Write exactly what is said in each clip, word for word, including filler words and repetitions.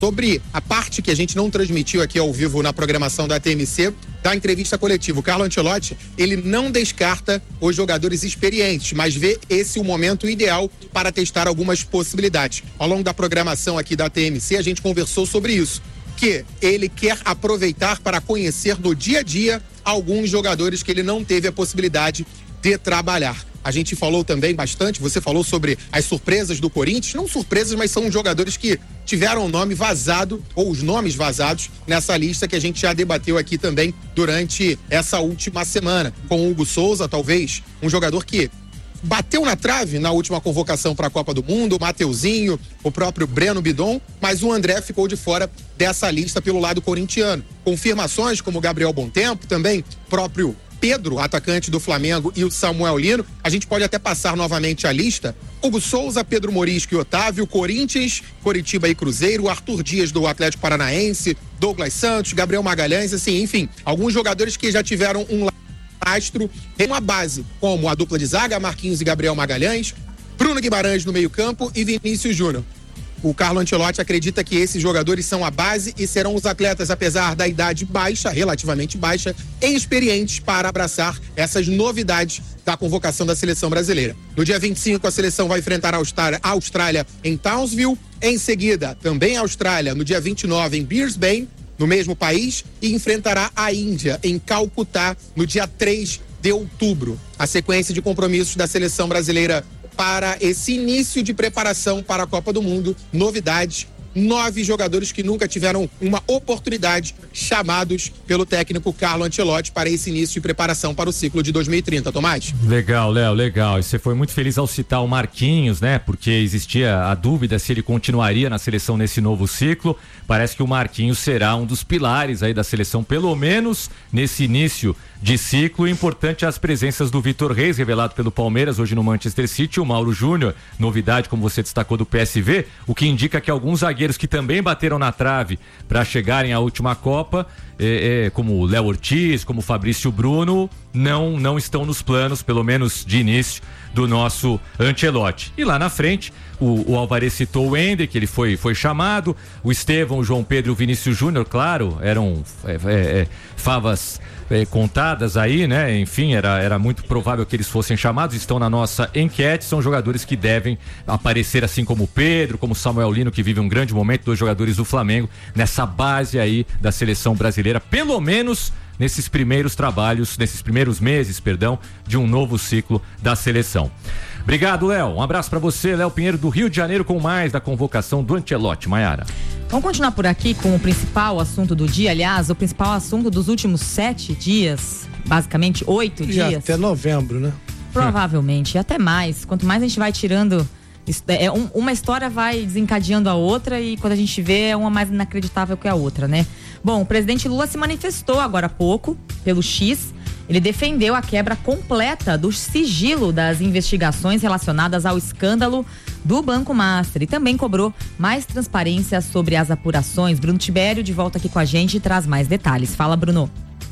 sobre a parte que a gente não transmitiu aqui ao vivo na programação da T M C, da entrevista coletiva. O Carlo Ancelotti, ele não descarta os jogadores experientes, mas vê esse o momento ideal para testar algumas possibilidades. Ao longo da programação aqui da T M C, a gente conversou sobre isso, que ele quer aproveitar para conhecer no dia a dia alguns jogadores que ele não teve a possibilidade de trabalhar. A gente falou também bastante, você falou sobre as surpresas do Corinthians, não surpresas, mas são jogadores que tiveram o nome vazado, ou os nomes vazados, nessa lista que a gente já debateu aqui também durante essa última semana. Com o Hugo Souza, talvez, um jogador que bateu na trave na última convocação para a Copa do Mundo, o Mateuzinho, o próprio Breno Bidon, mas o André ficou de fora dessa lista pelo lado corintiano. Confirmações como o Gabriel Bontempo, também próprio Pedro, atacante do Flamengo, e o Samuel Lino. A gente pode até passar novamente a lista. Hugo Souza, Pedro Morisco e Otávio, Corinthians, Coritiba e Cruzeiro, Arthur Dias do Atlético Paranaense, Douglas Santos, Gabriel Magalhães, assim, enfim, alguns jogadores que já tiveram um lastro em uma base, como a dupla de zaga, Marquinhos e Gabriel Magalhães, Bruno Guimarães no meio-campo e Vinícius Júnior. O Carlo Ancelotti acredita que esses jogadores são a base e serão os atletas, apesar da idade baixa, relativamente baixa, experientes para abraçar essas novidades da convocação da seleção brasileira. No dia vinte e cinco, a seleção vai enfrentar a Austrália, a Austrália em Townsville. Em seguida, também a Austrália, no dia vinte e nove, em Brisbane, no mesmo país, e enfrentará a Índia em Calcutá, no dia três de outubro. A sequência de compromissos da seleção brasileira para esse início de preparação para a Copa do Mundo, novidades, nove jogadores que nunca tiveram uma oportunidade, chamados pelo técnico Carlo Ancelotti para esse início de preparação para o ciclo de dois mil e trinta, Tomás. Legal, Léo, legal. E você foi muito feliz ao citar o Marquinhos, né? Porque existia a dúvida se ele continuaria na seleção nesse novo ciclo. Parece que o Marquinhos será um dos pilares aí da seleção, pelo menos nesse início de ciclo. Importante as presenças do Vitor Reis, revelado pelo Palmeiras hoje no Manchester City, o Mauro Júnior, novidade, como você destacou, do P S V, o que indica que alguns zagueiros que também bateram na trave para chegarem à última Copa, é, é, como o Léo Ortiz, como o Fabrício Bruno, não, não estão nos planos, pelo menos de início, do nosso Ancelotti. E lá na frente, o, o Alvarez citou o Ender, que ele foi, foi chamado, o Estevão, o João Pedro e o Vinícius Júnior, claro, eram é, é, favas é, contadas aí, né? Enfim, era, era muito provável que eles fossem chamados, estão na nossa enquete, são jogadores que devem aparecer, assim como o Pedro, como o Samuel Lino, que vive um grande momento, dois jogadores do Flamengo, nessa base aí da seleção brasileira, pelo menos nesses primeiros trabalhos, nesses primeiros meses, perdão, de um novo ciclo da seleção. Obrigado, Léo. Um abraço para você, Léo Pinheiro, do Rio de Janeiro, com mais da convocação do Ancelotti. Maiara. Vamos continuar por aqui com o principal assunto do dia, aliás, o principal assunto dos últimos sete dias, basicamente oito dias. Até novembro, né? Provavelmente, até mais. Quanto mais a gente vai tirando, é, um, uma história vai desencadeando a outra e quando a gente vê é uma mais inacreditável que a outra, né? Bom, o presidente Lula se manifestou agora há pouco pelo X. Ele defendeu a quebra completa do sigilo das investigações relacionadas ao escândalo do Banco Master e também cobrou mais transparência sobre as apurações. Bruno Tibério, de volta aqui com a gente, traz mais detalhes. Fala, Bruno.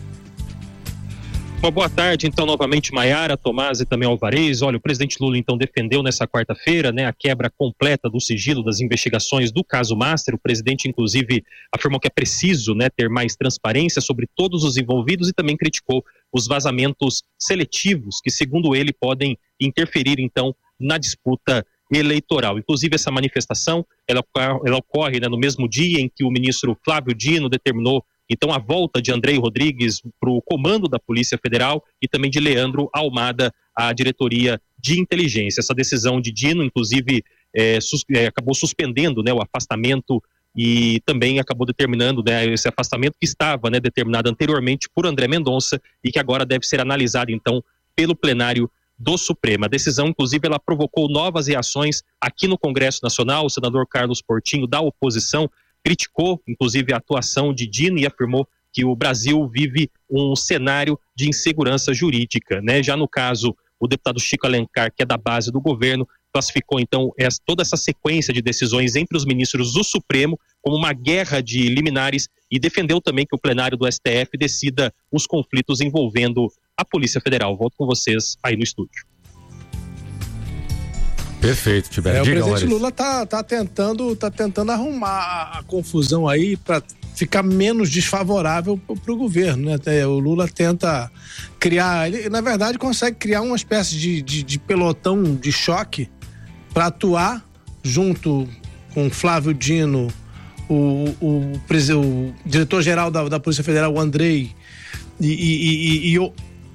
Uma boa tarde, então, novamente, Maiara, Tomás e também Alvarez. Olha, o presidente Lula, então, defendeu nessa quarta-feira, né, a quebra completa do sigilo das investigações do caso Master. O presidente, inclusive, afirmou que é preciso, né, ter mais transparência sobre todos os envolvidos e também criticou os vazamentos seletivos que, segundo ele, podem interferir, então, na disputa eleitoral. Inclusive, essa manifestação, ela, ela ocorre, né, no mesmo dia em que o ministro Flávio Dino determinou então a volta de Andrei Rodrigues para o comando da Polícia Federal e também de Leandro Almada à diretoria de inteligência. Essa decisão de Dino, inclusive, é, sus, é, acabou suspendendo, né, o afastamento e também acabou determinando, né, esse afastamento que estava, né, determinado anteriormente por André Mendonça e que agora deve ser analisado então pelo plenário do Supremo. A decisão, inclusive, ela provocou novas reações aqui no Congresso Nacional. O senador Carlos Portinho, da oposição, criticou, inclusive, a atuação de Dino e afirmou que o Brasil vive um cenário de insegurança jurídica, né? Já no caso, o deputado Chico Alencar, que é da base do governo, classificou, então, essa, toda essa sequência de decisões entre os ministros do Supremo como uma guerra de liminares e defendeu também que o plenário do S T F decida os conflitos envolvendo a Polícia Federal. Volto com vocês aí no estúdio. Perfeito, Tibério. É, o Diga, presidente Maurício. Lula tá, tá, tentando, tá tentando arrumar a, a confusão aí para ficar menos desfavorável para o governo, né? Até o Lula tenta criar, ele na verdade consegue criar uma espécie de, de, de pelotão de choque para atuar junto com Flávio Dino, o, o, o, o diretor-geral da, da Polícia Federal, o Andrei, e, e, e, e o,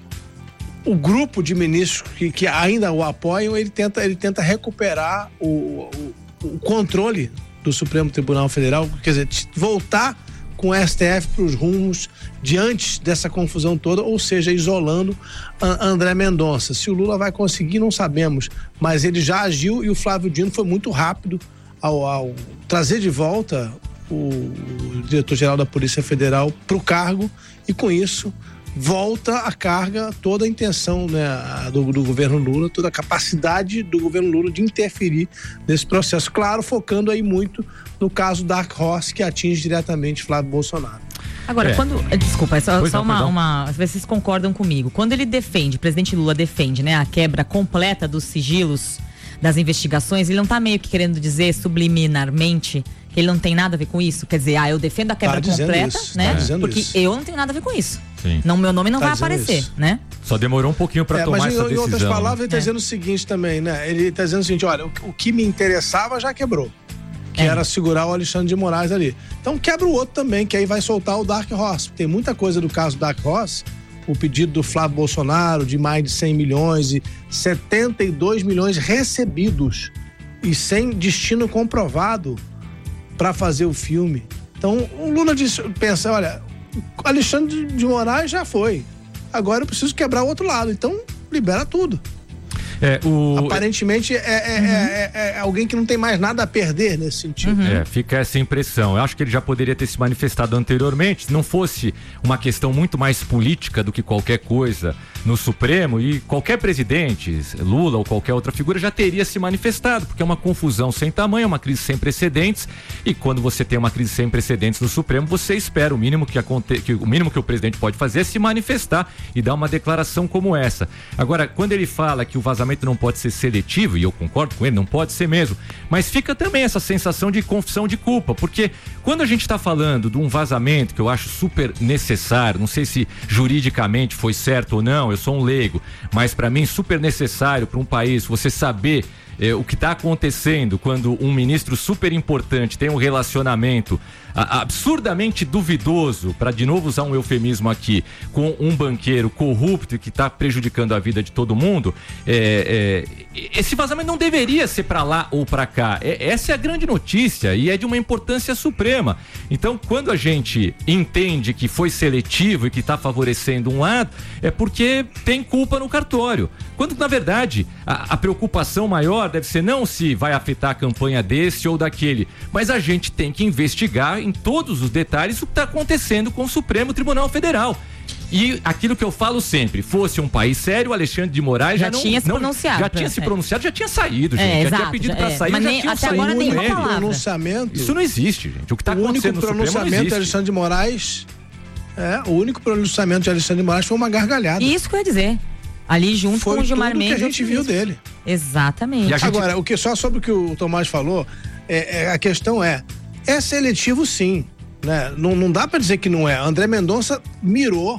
o grupo de ministros que, que ainda o apoiam. Ele tenta, ele tenta recuperar o, o, o controle do Supremo Tribunal Federal, quer dizer, voltar com o S T F para os rumos de antes dessa confusão toda, ou seja, isolando André Mendonça. Se o Lula vai conseguir, não sabemos, mas ele já agiu e o Flávio Dino foi muito rápido ao, ao trazer de volta o diretor-geral da Polícia Federal para o cargo, e com isso volta a carga, toda a intenção, né, do, do governo Lula, toda a capacidade do governo Lula de interferir nesse processo, claro, focando aí muito no caso Dark Horse, que atinge diretamente Flávio Bolsonaro. Agora, É. quando. Desculpa, é só, Pois só não, uma, pois não. uma. Ver se vocês concordam comigo. Quando ele defende, o presidente Lula defende, né, a quebra completa dos sigilos das investigações, ele não tá meio que querendo dizer subliminarmente que ele não tem nada a ver com isso? Quer dizer, ah, eu defendo a quebra Tá dizendo completa, isso, né? tá dizendo Porque isso. eu não tenho nada a ver com isso. Sim. Não, meu nome não Tá vai dizendo aparecer, isso. né? Só demorou um pouquinho para É, tomar mas essa em, decisão. em outras palavras, ele está É. dizendo o seguinte também, né? Ele está dizendo o seguinte: olha, o, o que me interessava já quebrou, que É. era segurar o Alexandre de Moraes ali. Então quebra o outro também, que aí vai soltar o Dark Horse. Tem muita coisa do caso Dark Horse, o pedido do Flávio Bolsonaro de mais de cem milhões e setenta e dois milhões recebidos e sem destino comprovado para fazer o filme. Então o Lula disse, pensa, olha, Alexandre de Moraes já foi. Agora eu preciso quebrar o outro lado. Então libera tudo. É, o... Aparentemente é, é, Uhum. é, é, é alguém que não tem mais nada a perder nesse sentido. Uhum. É, fica essa impressão. Eu acho que ele já poderia ter se manifestado anteriormente, se não fosse uma questão muito mais política do que qualquer coisa no Supremo, e qualquer presidente, Lula ou qualquer outra figura, já teria se manifestado, porque é uma confusão sem tamanho, é uma crise sem precedentes, e quando você tem uma crise sem precedentes no Supremo, você espera o mínimo que, aconte... que o mínimo que o presidente pode fazer é se manifestar e dar uma declaração como essa. Agora, quando ele fala que o vazamento não pode ser seletivo, e eu concordo com ele, não pode ser mesmo, mas fica também essa sensação de confissão de culpa, porque quando a gente está falando de um vazamento que eu acho super necessário, não sei se juridicamente foi certo ou não, eu sou um leigo, mas para mim super necessário para um país você saber eh, o que está acontecendo quando um ministro super importante tem um relacionamento a, absurdamente duvidoso, para de novo usar um eufemismo aqui, com um banqueiro corrupto que está prejudicando a vida de todo mundo. É, é, esse vazamento não deveria ser para lá ou para cá. É, essa é a grande notícia e é de uma importância suprema. Então, quando a gente entende que foi seletivo e que está favorecendo um lado, é porque tem culpa no cartório. Quando, na verdade, a, a preocupação maior deve ser não se vai afetar a campanha desse ou daquele, mas a gente tem que investigar em todos os detalhes o que está acontecendo com o Supremo Tribunal Federal. E aquilo que eu falo sempre, fosse um país sério, o Alexandre de Moraes já, Já não, tinha se não, pronunciado, já tinha é. se pronunciado, já tinha saído, É, gente, já exato, tinha pedido já- para é. sair, Mas já nem- tinha até saído. agora o nenhuma único palavra. pronunciamento, Isso não existe, gente. O que está o único acontecendo no Supremo não pronunciamento de existe. Alexandre de Moraes, é, o único pronunciamento de Alexandre de Moraes foi uma gargalhada. Isso que eu ia dizer. Ali junto Foi com o Gilmar tudo que Mendes. a gente viu dele. Exatamente. E a gente- Agora, o que só sobre o que o Tomás falou, é, é, a questão é, é seletivo sim, né? Não, não dá pra dizer que não é. André Mendonça mirou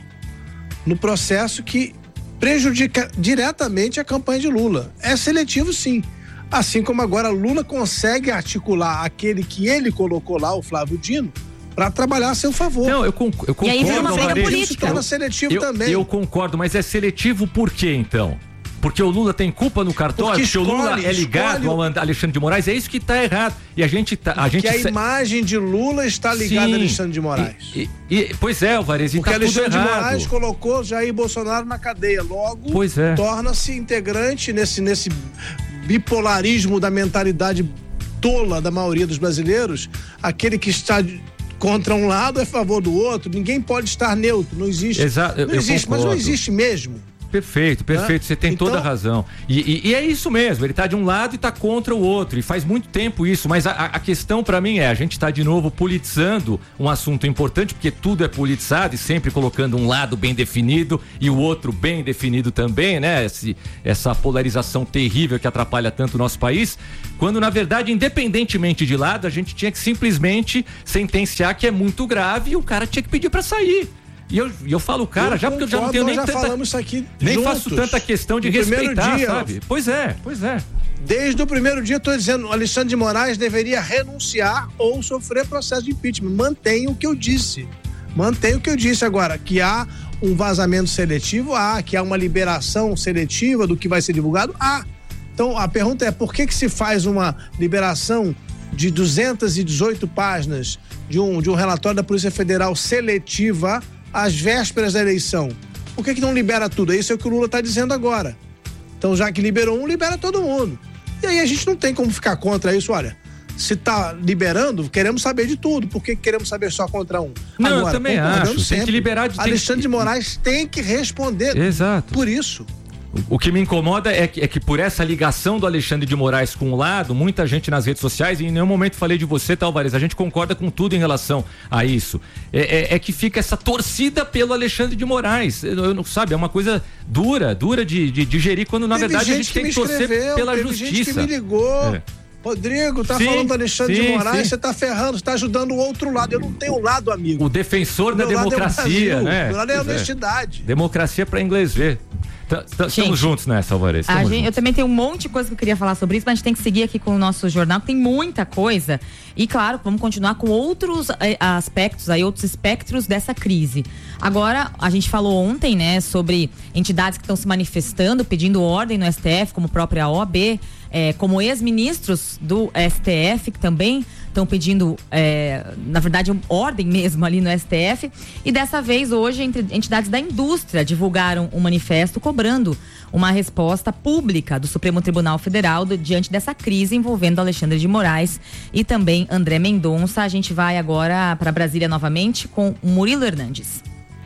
no processo que prejudica diretamente a campanha de Lula. É seletivo sim. Assim como agora Lula consegue articular aquele que ele colocou lá, o Flávio Dino, para trabalhar a seu favor. Não, eu, conc- eu E aí concordo. vira uma briga Alvarez. política. Isso torna seletivo eu, também. Eu concordo, mas é seletivo por quê, então? Porque o Lula tem culpa no cartório? Porque Porque, o Lula escolhe- é ligado escolhe o- ao And- Alexandre de Moraes? É isso que está errado. E a gente tá, a gente que a sa- imagem de Lula está ligada Sim. a Alexandre de Moraes. E, e- e- pois é, Alvarez, e Porque tá tudo Alexandre de errado. Moraes colocou Jair Bolsonaro na cadeia. Logo, Pois é. torna-se integrante nesse, nesse bipolarismo da mentalidade tola da maioria dos brasileiros. Aquele que está de- contra um lado é a favor do outro. Ninguém pode estar neutro. Não existe. Exato, eu- não eu existe, mas não concordo. existe mesmo. perfeito, perfeito, você tem então... toda a razão. E, e, e é isso mesmo, ele tá de um lado e tá contra o outro, e faz muito tempo isso, mas a, a questão para mim é, a gente tá de novo politizando um assunto importante, porque tudo é politizado e sempre colocando um lado bem definido e o outro bem definido também, né? Esse, essa polarização terrível que atrapalha tanto o nosso país, quando na verdade, independentemente de lado, a gente tinha que simplesmente sentenciar que é muito grave e o cara tinha que pedir para sair. E eu, eu falo, cara, eu já porque eu já não tenho nem já tanta... falamos isso aqui nem juntos, faço tanta questão de respeitar, dia, sabe? Pois é, pois é. Desde o primeiro dia eu tô dizendo, o Alexandre de Moraes deveria renunciar ou sofrer processo de impeachment. Mantenho o que eu disse. Mantenho o que eu disse agora, que há um vazamento seletivo, há, que há uma liberação seletiva do que vai ser divulgado, há. Então a pergunta é, por que que se faz uma liberação de duzentas e dezoito páginas de um, de um relatório da Polícia Federal seletiva às vésperas da eleição? Por que que não libera tudo? Isso é o que o Lula está dizendo agora. Então, já que liberou um, libera todo mundo. E aí a gente não tem como ficar contra isso. Olha, se está liberando, queremos saber de tudo. Por que queremos saber só contra um? Não, agora, eu também acho. Sempre, tem que liberar de... Alexandre que... de Moraes tem que responder. Exato. Por isso. O que me incomoda é que, é que por essa ligação do Alexandre de Moraes com o lado, muita gente nas redes sociais, e em nenhum momento falei de você, tá, Alvarez, a gente concorda com tudo em relação a isso, é, é, é que fica essa torcida pelo Alexandre de Moraes, eu, eu, sabe, é uma coisa dura, dura de, de digerir, quando na teve verdade a gente tem que torcer pela teve justiça. Gente que me ligou. É. Rodrigo, tá sim, falando do Alexandre sim, de Moraes, você tá ferrando, você tá ajudando o outro lado. Eu não tenho lado, amigo. O defensor da democracia, é né? Meu lado é a honestidade. É. Democracia para inglês ver. Estamos juntos nessa, Alvarez. A gente, eu também tenho um monte de coisa que eu queria falar sobre isso, mas a gente tem que seguir aqui com o nosso jornal, que tem muita coisa. E claro, vamos continuar com outros eh, aspectos, aí, outros espectros dessa crise. Agora, a gente falou ontem, né, sobre entidades que estão se manifestando, pedindo ordem no S T F, como a própria O A B, eh, como ex-ministros do S T F, que também estão pedindo, é, na verdade, ordem mesmo ali no S T F. E dessa vez, hoje, entidades da indústria divulgaram um manifesto cobrando uma resposta pública do Supremo Tribunal Federal do, diante dessa crise envolvendo Alexandre de Moraes e também André Mendonça. A gente vai agora para Brasília novamente com Murilo Hernandes.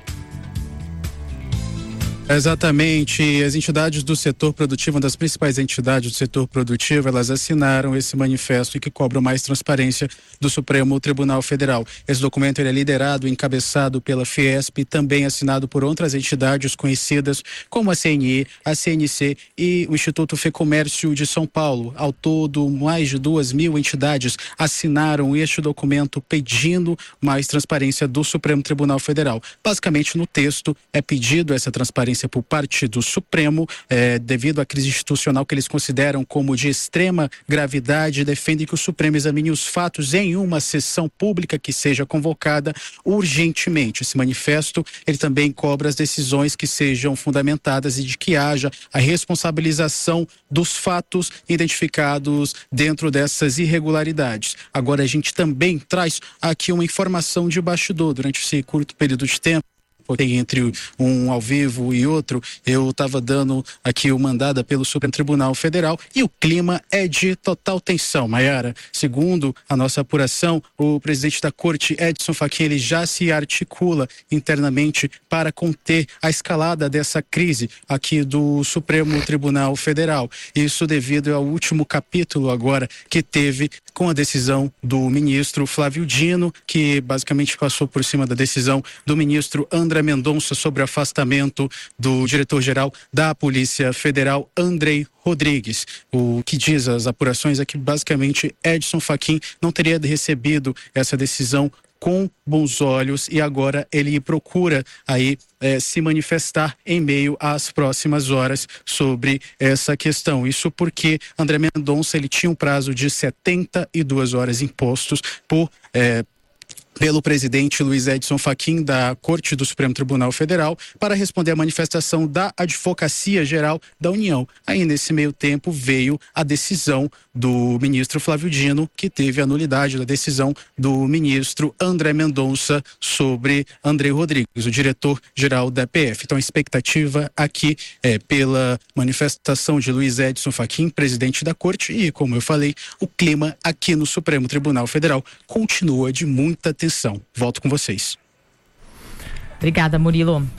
Exatamente, as entidades do setor produtivo, uma das principais entidades do setor produtivo, elas assinaram esse manifesto e que cobram mais transparência do Supremo Tribunal Federal. Esse documento ele é liderado e encabeçado pela Fiesp e também assinado por outras entidades conhecidas como a C N I, a C N C e o Instituto Fecomércio de São Paulo. Ao todo, mais de duas mil entidades assinaram este documento pedindo mais transparência do Supremo Tribunal Federal. Basicamente, no texto é pedido essa transparência por parte do Supremo, eh, devido à crise institucional que eles consideram como de extrema gravidade, defendem que o Supremo examine os fatos em uma sessão pública que seja convocada urgentemente. Esse manifesto, ele também cobra as decisões que sejam fundamentadas e de que haja a responsabilização dos fatos identificados dentro dessas irregularidades. Agora, a gente também traz aqui uma informação de bastidor. Durante esse curto período de tempo, entre um ao vivo e outro, eu estava dando aqui o mandada pelo Supremo Tribunal Federal e o clima é de total tensão, Maiara. Segundo a nossa apuração, o presidente da Corte, Edson Fachin, ele já se articula internamente para conter a escalada dessa crise aqui do Supremo Tribunal Federal. Isso devido ao último capítulo agora que teve com a decisão do ministro Flávio Dino, que basicamente passou por cima da decisão do ministro André Mendonça sobre o afastamento do diretor-geral da Polícia Federal, Andrei Rodrigues. O que diz as apurações é que basicamente Edson Fachin não teria recebido essa decisão com bons olhos e agora ele procura aí eh, se manifestar em meio às próximas horas sobre essa questão. Isso porque André Mendonça ele tinha um prazo de setenta e duas horas impostos por eh, pelo presidente Luiz Edson Fachin da Corte do Supremo Tribunal Federal para responder à manifestação da Advocacia Geral da União. Aí nesse meio tempo veio a decisão do ministro Flávio Dino, que teve a nulidade da decisão do ministro André Mendonça sobre Andrei Rodrigues, o diretor-geral da P F. Então a expectativa aqui é pela manifestação de Luiz Edson Fachin, presidente da Corte, e como eu falei, o clima aqui no Supremo Tribunal Federal continua de muita tensão. Volto com vocês. Obrigada, Murilo.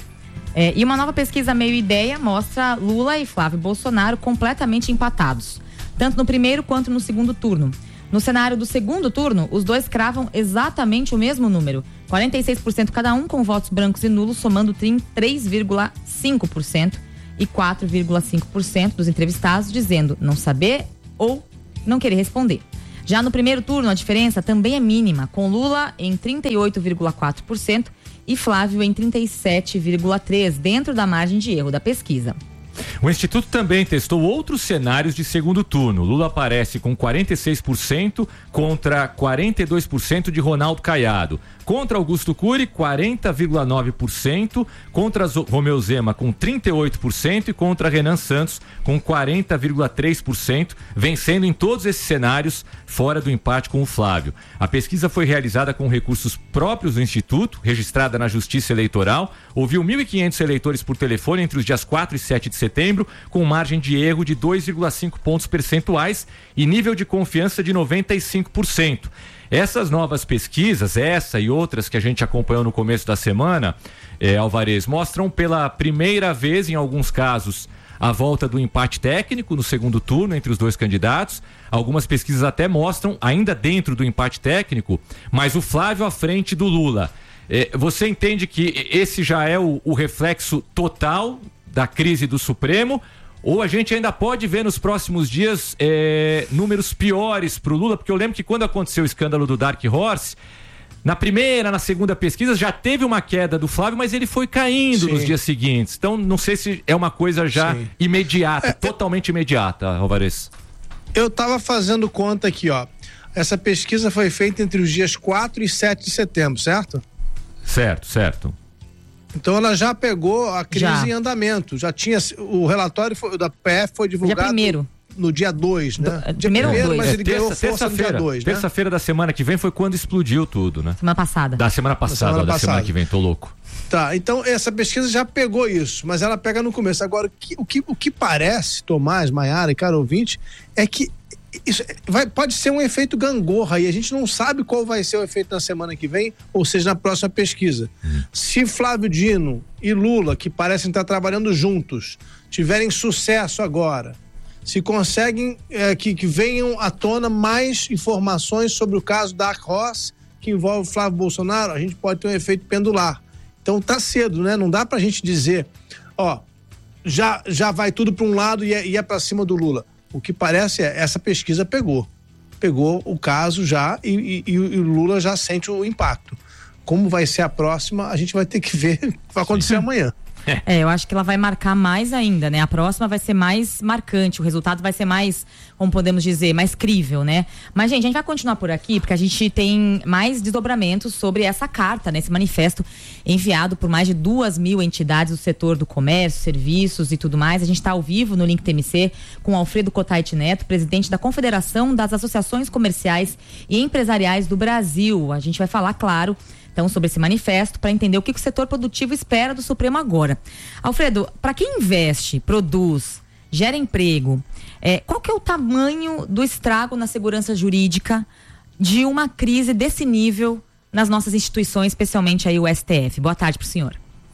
É, e uma nova pesquisa Meio Ideia mostra Lula e Flávio Bolsonaro completamente empatados, tanto no primeiro quanto no segundo turno. No cenário do segundo turno, os dois cravam exatamente o mesmo número, quarenta e seis por cento cada um, com votos brancos e nulos, somando três vírgula cinco por cento e quatro vírgula cinco por cento dos entrevistados dizendo não saber ou não querer responder. Já no primeiro turno, a diferença também é mínima, com Lula em trinta e oito vírgula quatro por cento e Flávio em trinta e sete vírgula três por cento, dentro da margem de erro da pesquisa. O Instituto também testou outros cenários de segundo turno. Lula aparece com quarenta e seis por cento contra quarenta e dois por cento de Ronaldo Caiado. Contra Augusto Cury, quarenta vírgula nove por cento. Contra Romeu Zema, com trinta e oito por cento. E contra Renan Santos, com quarenta vírgula três por cento. Vencendo em todos esses cenários, fora do empate com o Flávio. A pesquisa foi realizada com recursos próprios do Instituto, registrada na Justiça Eleitoral. Ouviu mil e quinhentos eleitores por telefone entre os dias quatro e sete de setembro, com margem de erro de dois vírgula cinco pontos percentuais e nível de confiança de noventa e cinco por cento. Essas novas pesquisas, essa e outras que a gente acompanhou no começo da semana, eh, Alvarez, mostram pela primeira vez, em alguns casos, a volta do empate técnico no segundo turno entre os dois candidatos. Algumas pesquisas até mostram, ainda dentro do empate técnico, mas o Flávio à frente do Lula. Eh, você entende que esse já é o, o reflexo total da crise do Supremo, ou a gente ainda pode ver nos próximos dias é, números piores para o Lula? Porque eu lembro que quando aconteceu o escândalo do Dark Horse, na primeira, na segunda pesquisa já teve uma queda do Flávio, mas ele foi caindo Sim. nos dias seguintes. Então não sei se é uma coisa já Sim. imediata, é, totalmente imediata, Alvarez. Eu estava fazendo conta aqui, ó. Essa pesquisa foi feita entre os dias quatro e sete de setembro, certo? Certo, certo. Então ela já pegou a crise já. em andamento, já tinha, o relatório foi, da P F foi divulgado dia primeiro. no dia dois, né? Do, dia primeiro, primeiro, dois. mas É, ele terça, ganhou força no dia dois, né? Terça-feira da semana que vem foi quando explodiu tudo, né? Semana passada. Da semana passada, da semana, ó, da passada. semana que vem, tô louco. Tá, então essa pesquisa já pegou isso, mas ela pega no começo. Agora, o que, o que, o que parece, Tomás, Maiara e caro ouvinte, é que isso vai, pode ser um efeito gangorra e a gente não sabe qual vai ser o efeito na semana que vem, ou seja, na próxima pesquisa. Hum. Se Flávio Dino e Lula, que parecem estar trabalhando juntos, tiverem sucesso agora, se conseguem é, que, que venham à tona mais informações sobre o caso Dark Horse, que envolve Flávio Bolsonaro, a gente pode ter um efeito pendular. Então tá cedo, né? Não dá pra gente dizer, ó, já, já vai tudo para um lado e é, e é para cima do Lula. O que parece é, essa pesquisa pegou. Pegou o caso já e, e, e o Lula já sente o impacto. Como vai ser a próxima, a gente vai ter que ver o que vai acontecer Sim. amanhã. É, eu acho que ela vai marcar mais ainda, né? A próxima vai ser mais marcante, o resultado vai ser mais, como podemos dizer, mais crível, né? Mas, gente, a gente vai continuar por aqui, porque a gente tem mais desdobramentos sobre essa carta, né? Esse manifesto enviado por mais de duas mil entidades do setor do comércio, serviços e tudo mais. A gente está ao vivo no Link T M C com Alfredo Cotait Neto, presidente da Confederação das Associações Comerciais e Empresariais do Brasil. A gente vai falar, claro, então, sobre esse manifesto, para entender o que o setor produtivo espera do Supremo agora. Alfredo, para quem investe, produz, gera emprego, é, qual que é o tamanho do estrago na segurança jurídica de uma crise desse nível nas nossas instituições, especialmente aí o S T F? Boa tarde para o senhor.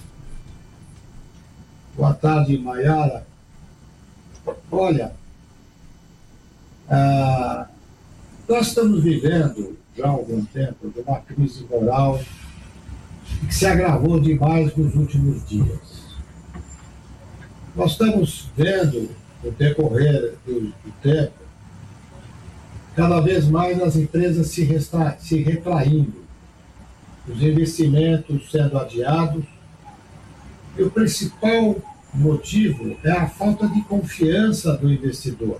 Boa tarde, Maiara. Olha, ah, nós estamos vivendo já há algum tempo de uma crise moral que se agravou demais nos últimos dias. Nós estamos vendo, no decorrer do, do tempo, cada vez mais as empresas se, restra, se retraindo, os investimentos sendo adiados, e o principal motivo é a falta de confiança do investidor.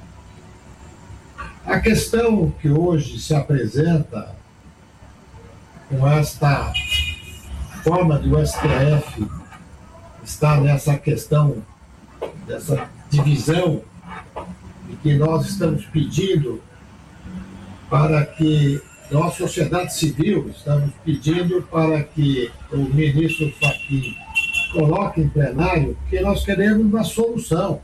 A questão que hoje se apresenta com esta forma de o S T F estar nessa questão, dessa divisão, e que nós estamos pedindo para que nós, sociedade civil, estamos pedindo para que o ministro Fachin coloque em plenário, porque nós queremos uma solução.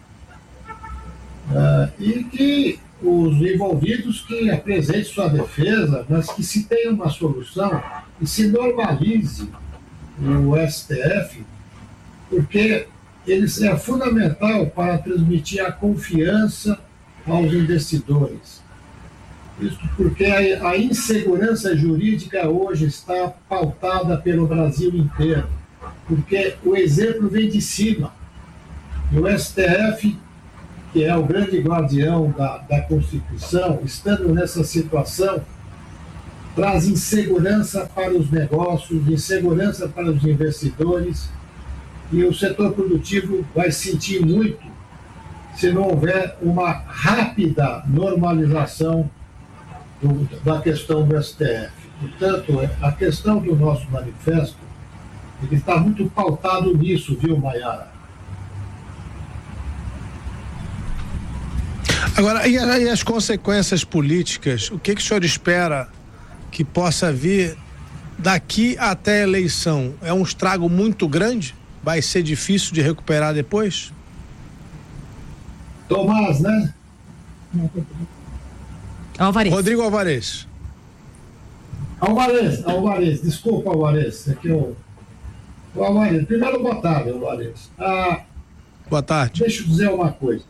Uh, e que os envolvidos que apresentem sua defesa, mas que se tenha uma solução e se normalize o S T F porque eles é fundamental para transmitir a confiança aos investidores. Isso porque a, a insegurança jurídica hoje está pautada pelo Brasil inteiro, porque o exemplo vem de cima. E o S T F, que é o grande guardião da, da Constituição, estando nessa situação, traz insegurança para os negócios, insegurança para os investidores, e o setor produtivo vai sentir muito se não houver uma rápida normalização do, da questão do S T F. Portanto, a questão do nosso manifesto, ele está muito pautado nisso, viu, Maiara? Agora, e as consequências políticas? O que, que o senhor espera que possa vir daqui até a eleição? É um estrago muito grande? Vai ser difícil de recuperar depois? Tomás, né? Alvarez. Rodrigo Alvarez. Alvarez, Alvarez, desculpa, Alvarez. É que eu... O Alvarez, primeiro, boa tarde, Alvarez. Ah, boa tarde. Deixa eu dizer uma coisa.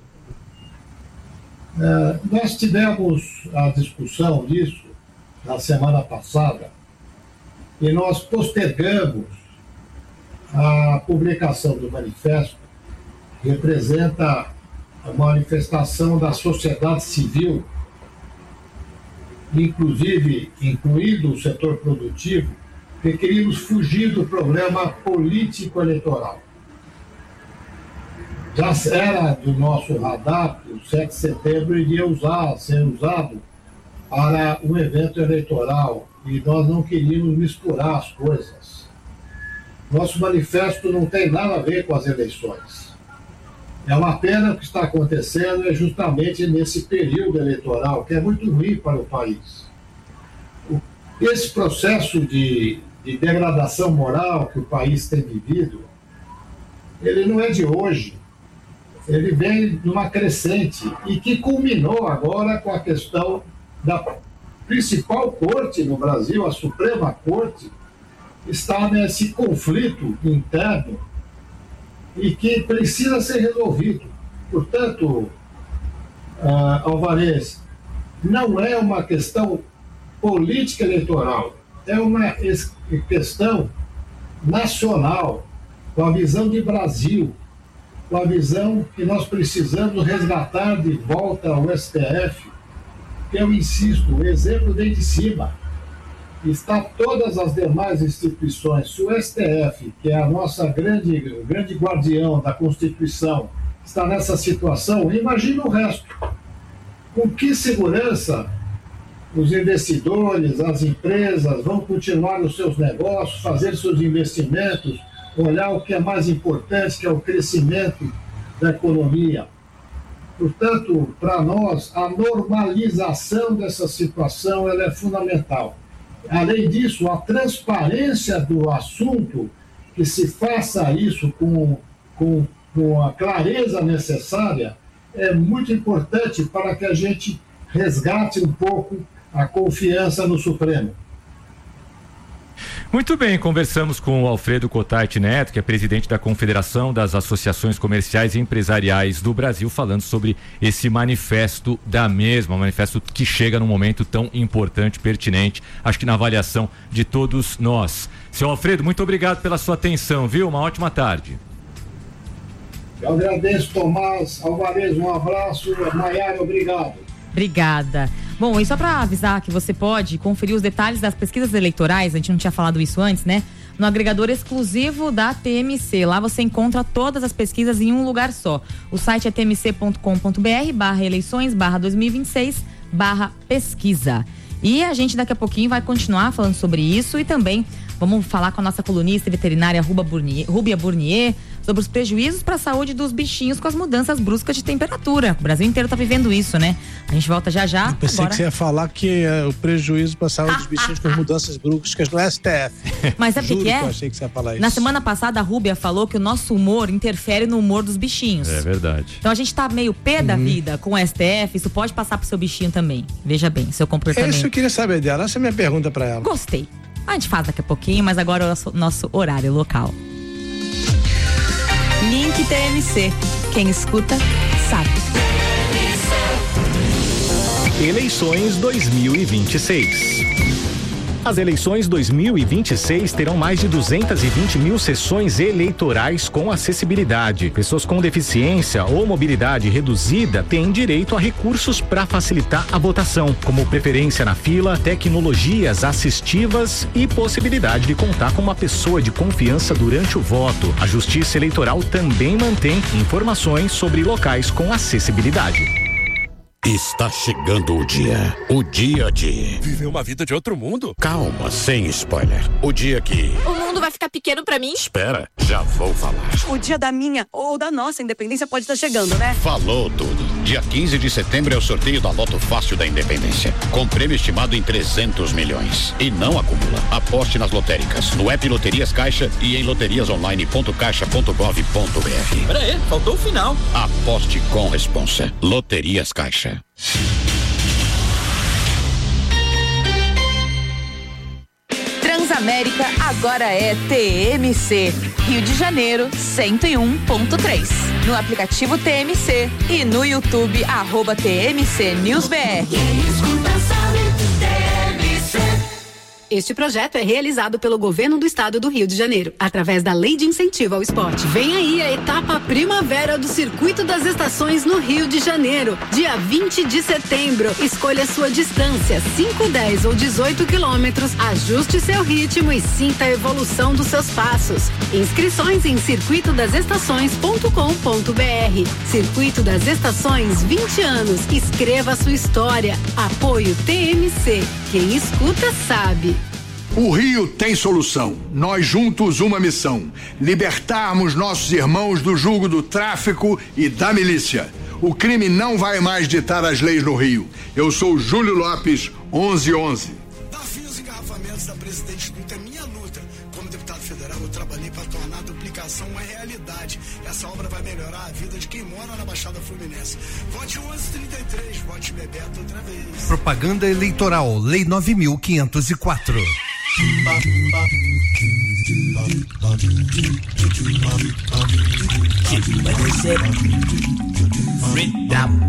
É, nós tivemos a discussão disso na semana passada e nós postergamos a publicação do manifesto, que representa a manifestação da sociedade civil, inclusive incluído o setor produtivo, que queríamos fugir do problema político-eleitoral. Já era do nosso radar que o sete de setembro iria usar, ser usado para um evento eleitoral, e nós não queríamos misturar as coisas. Nosso manifesto não tem nada a ver com as eleições. É uma pena o que está acontecendo é justamente nesse período eleitoral, que é muito ruim para o país. Esse processo de, de degradação moral que o país tem vivido, ele não é de hoje. Ele vem numa crescente e que culminou agora com a questão da principal corte no Brasil, a Suprema Corte, está nesse conflito interno e que precisa ser resolvido. Portanto, uh, Alvarez, não é uma questão política eleitoral, é uma questão nacional, com a visão de Brasil, com a visão que nós precisamos resgatar de volta ao S T F, que eu insisto, o exemplo vem de cima. Está todas as demais instituições. Se o S T F, que é a nossa grande, grande guardião da Constituição, está nessa situação, imagina o resto. Com que segurança os investidores, as empresas vão continuar os seus negócios, fazer seus investimentos, olhar o que é mais importante, que é o crescimento da economia. Portanto, para nós, a normalização dessa situação ela é fundamental. Além disso, a transparência do assunto, que se faça isso com, com, com a clareza necessária, é muito importante para que a gente resgate um pouco a confiança no Supremo. Muito bem, conversamos com o Alfredo Cotarte Neto, que é presidente da Confederação das Associações Comerciais e Empresariais do Brasil, falando sobre esse manifesto da mesma, um manifesto que chega num momento tão importante, pertinente, acho que na avaliação de todos nós. Seu Alfredo, muito obrigado pela sua atenção, viu? Uma ótima tarde. Eu agradeço, Tomás, Alvarez, um abraço, Maiara, obrigado. Obrigada. Bom, e só para avisar que você pode conferir os detalhes das pesquisas eleitorais, a gente não tinha falado isso antes, né? No agregador exclusivo da T M C. Lá você encontra todas as pesquisas em um lugar só. O site é tmc.com.br barra eleições barra dois mil e vinte e seis barra pesquisa. E a gente daqui a pouquinho vai continuar falando sobre isso e também vamos falar com a nossa colunista veterinária Rúbia Burnier sobre os prejuízos para a saúde dos bichinhos com as mudanças bruscas de temperatura. O Brasil inteiro está vivendo isso, né? A gente volta já já. Eu pensei agora... que você ia falar que é o prejuízo para a saúde dos bichinhos com as mudanças bruscas no S T F. Mas sabe o que, que é? Eu achei que você ia falar isso. Na semana passada a Rúbia falou que o nosso humor interfere no humor dos bichinhos. É verdade. Então a gente tá meio pé da uhum. vida com o S T F, isso pode passar pro seu bichinho também. Veja bem, seu comportamento. É isso que eu queria saber dela, essa é a minha pergunta para ela. Gostei. A gente faz daqui a pouquinho, mas agora é o nosso, nosso horário local. Think T M C. Quem escuta, sabe. Eleições dois mil e vinte e seis. As eleições dois mil e vinte e seis terão mais de duzentas e vinte mil sessões eleitorais com acessibilidade. Pessoas com deficiência ou mobilidade reduzida têm direito a recursos para facilitar a votação, como preferência na fila, tecnologias assistivas e possibilidade de contar com uma pessoa de confiança durante o voto. A Justiça Eleitoral também mantém informações sobre locais com acessibilidade. Está chegando o dia. O dia de... viver uma vida de outro mundo? Calma, sem spoiler. O dia que... o mundo vai ficar pequeno pra mim? Espera, já vou falar. O dia da minha ou da nossa independência pode estar chegando, né? Falou tudo. Dia quinze de setembro é o sorteio da Loto Fácil da Independência. Com prêmio estimado em trezentos milhões. E não acumula. Aposte nas lotéricas, no app Loterias Caixa e em loterias online ponto caixa ponto gov ponto br. Pera aí, faltou o final. Aposte com responsa. Loterias Caixa. Transamérica agora é T M C. Rio de Janeiro, cento e um ponto três. No aplicativo T M C e no YouTube, arroba T M C News B R. Este projeto é realizado pelo Governo do Estado do Rio de Janeiro, através da Lei de Incentivo ao Esporte. Vem aí a etapa primavera do Circuito das Estações no Rio de Janeiro, dia vinte de setembro. Escolha sua distância, cinco, dez ou dezoito quilômetros, ajuste seu ritmo e sinta a evolução dos seus passos. Inscrições em circuito das estações ponto com ponto br. Circuito das Estações, vinte anos. Escreva sua história. Apoio T M C. Quem escuta sabe. O Rio tem solução. Nós juntos uma missão: libertarmos nossos irmãos do jugo do tráfico e da milícia. O crime não vai mais ditar as leis no Rio. Eu sou Júlio Lopes, onze onze. Da fios e engarrafamentos da Presidente Dutra é minha luta. Como deputado federal, eu trabalhei para tornar a duplicação uma realidade. Essa obra vai melhorar a vida de quem mora na Baixada Fluminense. Vote onze trinta e três, vote Bebeto outra vez. Propaganda eleitoral, Lei nove mil quinhentos e quatro. Freedom.